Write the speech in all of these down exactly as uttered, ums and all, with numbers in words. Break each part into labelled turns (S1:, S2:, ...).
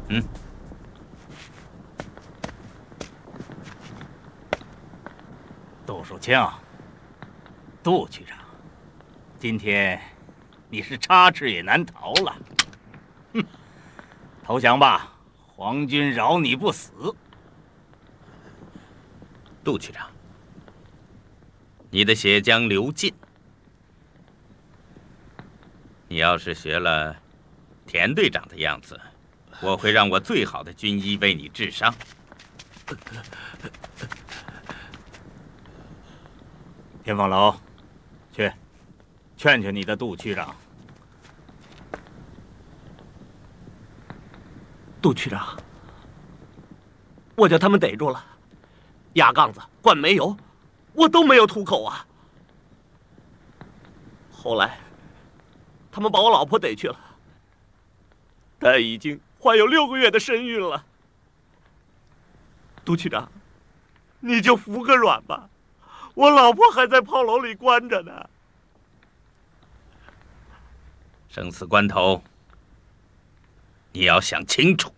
S1: 嗯。
S2: 杜树清，杜局长，今天你是插翅也难逃了。哼，投降吧，皇军饶你不死。
S1: 杜局长，你的血将流尽。你要是学了田队长的样子，我会让我最好的军医为你治伤。
S2: 天凤楼，去劝劝你的杜区长。
S3: 杜区长，我叫他们逮住了，压杠子、灌煤油，我都没有吐口啊。后来，他们把我老婆逮去了，她已经怀有六个月的身孕了。杜区长，你就服个软吧。我老婆还在炮楼里关着呢。
S1: 生死关头，你要想清楚。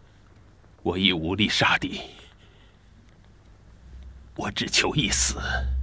S4: 我已无力杀敌，我只求一死。